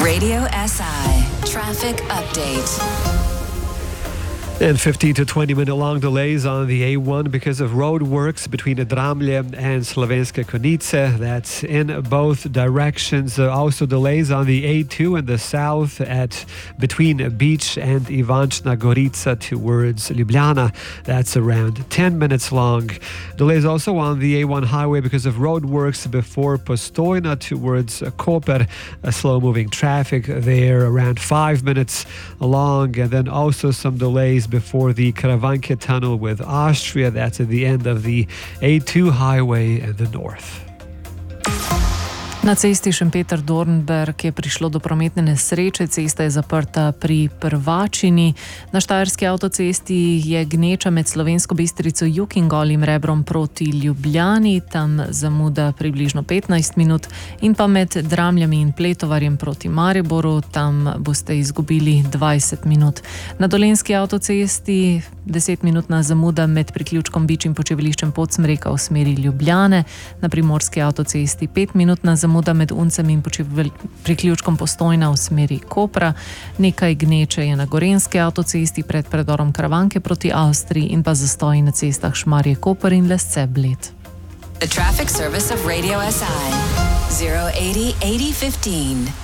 Radio SI Traffic Update. And 15 to 20 minute long delays on the A1 because of road works between Dramlje and Slovenske Konjice. That's in both directions. Also delays on the A2 in the south between Beach and Ivančna Gorica towards Ljubljana. That's around 10 minutes long. Delays also on the A1 highway because of road works before Postojna towards Koper. Slow moving traffic there around 5 minutes long. And then also some delays before the Karavanke tunnel with Austria. That's at the end of the A2 highway in the north. Na cesti Šempeter-Dornberg je prišlo do prometne nesreče, cesta je zaprta pri Prvačini. Na štajerski avtocesti je gneča med Slovensko Bistrico jug in Golim Rebrom proti Ljubljani, tam zamuda približno 15 minut, in pa med Dramljami in Pletovarjem proti Mariboru, tam boste izgubili 20 minut. Na dolenjski avtocesti 10-minutna zamuda med priključkom Bič in počivališčem Podsmreka v smeri Ljubljane, na primorski avtocesti 5-minutna zamuda med Uncem in priključkom Postojna v smeri Kopra, nekaj gneče je na gorenjski avtocesti pred predorom Karavanke proti Avstriji in pa zastoji na cestah Šmarje-Koper in Lesce-Bled. The traffic service of Radio SI 080 8015.